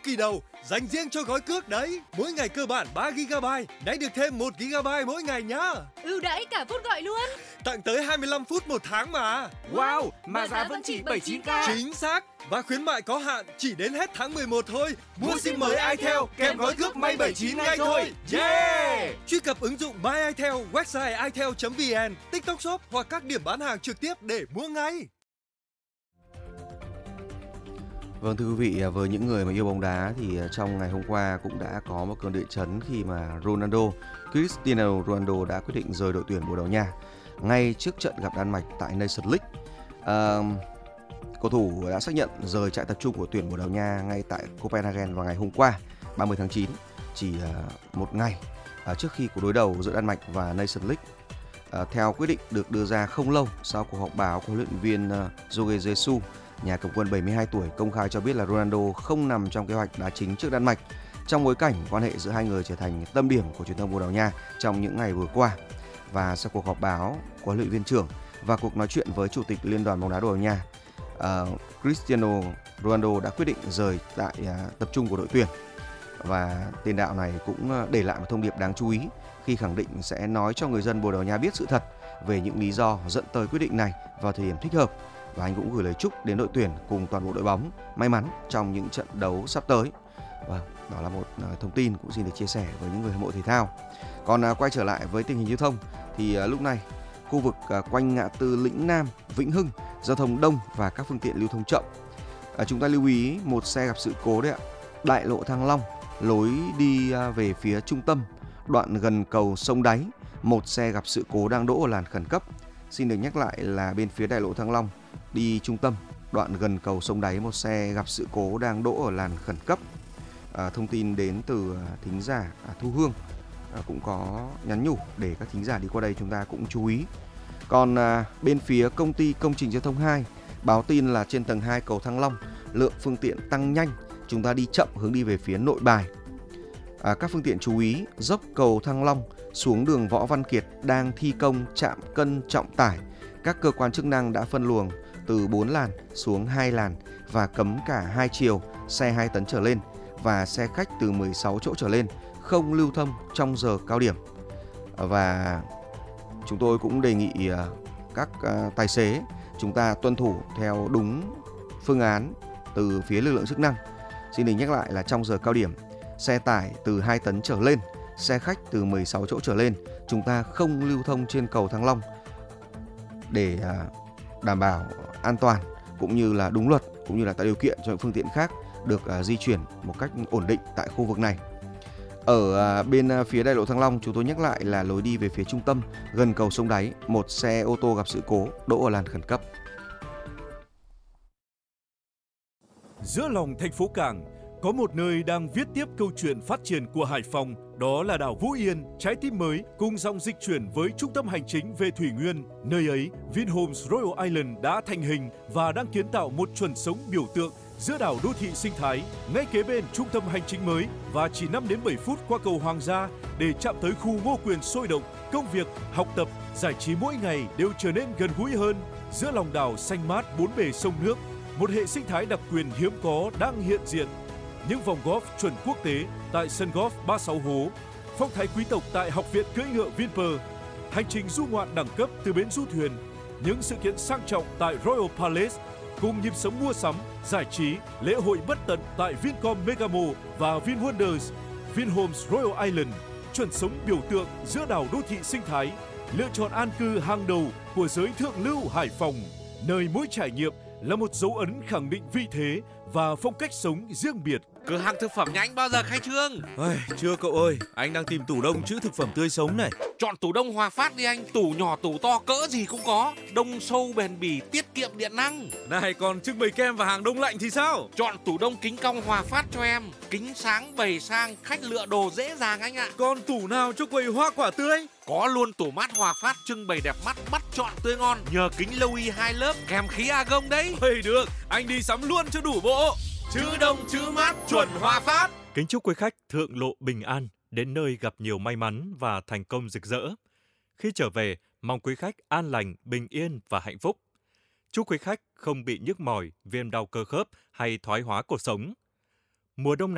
kỳ đầu dành riêng cho gói cước đấy. Mỗi ngày cơ bản 3 GB, nay được thêm 1 GB mỗi ngày nhá. Ưu đãi cả phút gọi luôn. Tặng tới 25 phút một tháng mà. Wow, mà giá vẫn chỉ 79k. Chính xác. Và khuyến mại có hạn chỉ đến hết tháng 11 thôi. Mua sim mới itel kèm gói cước May 79 ngay thôi. Yeah! Truy cập ứng dụng My itel, website itel.vn, TikTok Shop hoặc các điểm bán hàng trực tiếp để mua ngay. Vâng, thưa quý vị, với những người mà yêu bóng đá thì trong ngày hôm qua cũng đã có một cơn địa chấn khi mà Cristiano Ronaldo đã quyết định rời đội tuyển Bồ Đào Nha ngay trước trận gặp Đan Mạch tại Nations League. Cầu thủ đã xác nhận rời trại tập trung của tuyển Bồ Đào Nha ngay tại Copenhagen vào ngày hôm qua 30 tháng 9, chỉ một ngày trước khi cuộc đối đầu giữa Đan Mạch và Nations League. Theo quyết định được đưa ra không lâu sau cuộc họp báo của huấn luyện viên Jorge Jesus, nhà cầm quân 72 tuổi công khai cho biết là Ronaldo không nằm trong kế hoạch đá chính trước Đan Mạch, trong bối cảnh quan hệ giữa hai người trở thành tâm điểm của truyền thông Bồ Đào Nha trong những ngày vừa qua. Và sau cuộc họp báo của huấn luyện viên trưởng và cuộc nói chuyện với chủ tịch Liên đoàn bóng đá Bồ Đào Nha, Cristiano Ronaldo đã quyết định rời tại tập trung của đội tuyển. Và tiền đạo này cũng để lại một thông điệp đáng chú ý khi khẳng định sẽ nói cho người dân Bồ Đào Nha biết sự thật về những lý do dẫn tới quyết định này vào thời điểm thích hợp. Và anh cũng gửi lời chúc đến đội tuyển cùng toàn bộ đội bóng may mắn trong những trận đấu sắp tới. Và đó là một thông tin cũng xin được chia sẻ với những người hâm mộ thể thao. Còn quay trở lại với tình hình giao thông thì lúc này khu vực quanh ngã tư Lĩnh Nam, Vĩnh Hưng, giao thông đông và các phương tiện lưu thông chậm. Chúng ta lưu ý một xe gặp sự cố đấy ạ. Đại lộ Thăng Long, lối đi về phía trung tâm, đoạn gần cầu Sông Đáy, một xe gặp sự cố đang đỗ ở làn khẩn cấp. Xin được nhắc lại là bên phía đại lộ Thăng Long đi trung tâm, đoạn gần cầu Sông Đáy, một xe gặp sự cố đang đỗ ở làn khẩn cấp. Thông tin đến từ thính giả Thu Hương cũng có nhắn nhủ để các thính giả đi qua đây chúng ta cũng chú ý. Còn bên phía công ty công trình giao thông 2 báo tin là trên tầng 2 cầu Thăng Long lượng phương tiện tăng nhanh, chúng ta đi chậm hướng đi về phía Nội Bài. Các phương tiện chú ý dốc cầu Thăng Long xuống đường Võ Văn Kiệt đang thi công trạm cân trọng tải. Các cơ quan chức năng đã phân luồng từ 4 làn xuống 2 làn và cấm cả hai chiều xe 2 tấn trở lên và xe khách từ 16 chỗ trở lên không lưu thông trong giờ cao điểm. Và chúng tôi cũng đề nghị các tài xế chúng ta tuân thủ theo đúng phương án từ phía lực lượng chức năng. Xin được nhắc lại là trong giờ cao điểm, xe tải từ 2 tấn trở lên, xe khách từ 16 chỗ trở lên, chúng ta không lưu thông trên cầu Thăng Long để đảm bảo an toàn cũng như là đúng luật, cũng như là tạo điều kiện cho những phương tiện khác được di chuyển một cách ổn định tại khu vực này. Ở bên phía đại lộ Thăng Long, chúng tôi nhắc lại là lối đi về phía trung tâm gần cầu Sông Đáy, một xe ô tô gặp sự cố đỗ ở làn khẩn cấp. Giữa lòng thành phố Cảng, có một nơi đang viết tiếp câu chuyện phát triển của Hải Phòng, đó là đảo Vũ Yên, trái tim mới cùng dòng dịch chuyển với trung tâm hành chính về Thủy Nguyên. Nơi ấy, Vinhomes Royal Island đã thành hình và đang kiến tạo một chuẩn sống biểu tượng giữa đảo đô thị sinh thái, ngay kế bên trung tâm hành chính mới và chỉ 5 đến 7 phút qua cầu Hoàng gia để chạm tới khu Ngô Quyền sôi động. Công việc, học tập, giải trí mỗi ngày đều trở nên gần gũi hơn. Giữa lòng đảo xanh mát bốn bề sông nước, một hệ sinh thái đặc quyền hiếm có đang hiện diện. Những vòng golf chuẩn quốc tế tại sân golf 36 hố, phong thái quý tộc tại học viện cưỡi ngựa Vinpearl, hành trình du ngoạn đẳng cấp từ bến du thuyền, những sự kiện sang trọng tại Royal Palace, cùng nhịp sống mua sắm, giải trí, lễ hội bất tận tại Vincom Megamo và VinWonders. Vinhomes Royal Island, chuẩn sống biểu tượng giữa đảo đô thị sinh thái, lựa chọn an cư hàng đầu của giới thượng lưu Hải Phòng, nơi mỗi trải nghiệm là một dấu ấn khẳng định vị thế và phong cách sống riêng biệt. Cửa hàng thực phẩm nhà anh bao giờ khai trương? Chưa cậu ơi, anh đang tìm tủ đông trữ thực phẩm tươi sống này. Chọn tủ đông Hòa Phát đi anh, tủ nhỏ tủ to cỡ gì cũng có, đông sâu bền bỉ, tiết kiệm điện năng. Này, còn trưng bày kem và hàng đông lạnh thì sao? Chọn tủ đông kính cong Hòa Phát cho em, kính sáng bày sang, khách lựa đồ dễ dàng anh ạ. Còn tủ nào cho quầy hoa quả tươi? Có luôn tủ mát Hòa Phát trưng bày đẹp mắt, bắt chọn tươi ngon, nhờ kính lâu y 2 lớp kèm khí argon đấy. Được, anh đi sắm luôn cho đủ bộ. Chữ đông chữ mát chuẩn Hòa Phát. Kính chúc quý khách thượng lộ bình an, đến nơi gặp nhiều may mắn và thành công rực rỡ. Khi trở về, mong quý khách an lành, bình yên và hạnh phúc. Chúc quý khách không bị nhức mỏi, viêm đau cơ khớp hay thoái hóa cột sống. Mùa đông